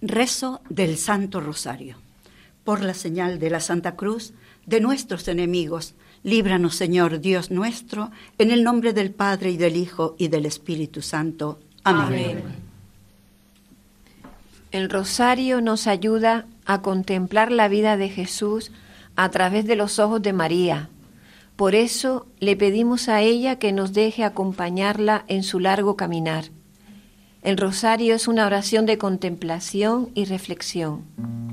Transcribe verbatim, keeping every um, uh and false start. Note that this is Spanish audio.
Rezo del Santo Rosario. Por la señal de la Santa Cruz de nuestros enemigos, líbranos, Señor Dios nuestro, en el nombre del Padre y del Hijo y del Espíritu Santo. Amén. Amén. El rosario nos ayuda a contemplar la vida de Jesús a través de los ojos de María. Por eso le pedimos a ella que nos deje acompañarla en su largo caminar. El rosario es una oración de contemplación y reflexión.